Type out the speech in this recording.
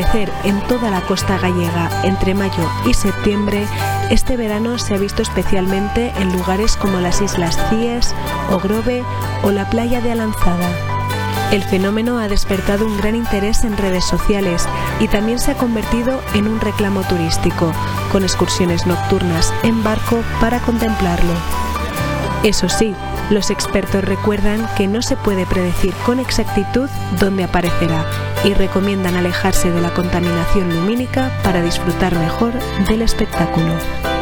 aparecer en toda la costa gallega entre mayo y septiembre, este verano se ha visto especialmente en lugares como las Islas Cíes, Ogrove o la playa de Alanzada. El fenómeno ha despertado un gran interés en redes sociales y también se ha convertido en un reclamo turístico, con excursiones nocturnas en barco para contemplarlo. Eso sí, los expertos recuerdan que no se puede predecir con exactitud dónde aparecerá y recomiendan alejarse de la contaminación lumínica para disfrutar mejor del espectáculo.